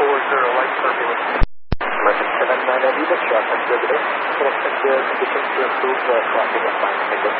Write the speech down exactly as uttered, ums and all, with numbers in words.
four zero, light turbulence. American seven nine Aviva, short and regular. Can expect the conditions to improve uh, crossing of line. Thank you.